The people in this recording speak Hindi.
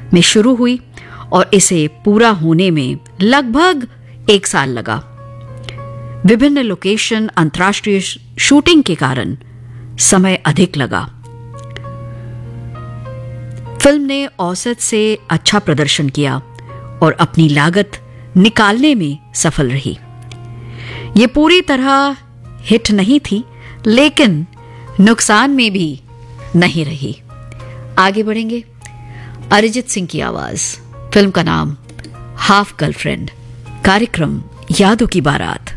में शुरू हुई और इसे पूरा होने में लगभग 1 साल लगा। विभिन्न लोकेशन, अंतर्राष्ट्रीय शूटिंग के कारण समय अधिक लगा। फिल्म ने औसत से अच्छा प्रदर्शन किया और अपनी लागत निकालने में सफल रही। ये पूरी तरह हिट नहीं थी, लेकिन नुकसान में भी नहीं रही। आगे बढ़ेंगे। अरिजीत सिंह की आवाज, फिल्म का नाम हाफ गर्लफ्रेंड, कार्यक्रम यादों की बारात।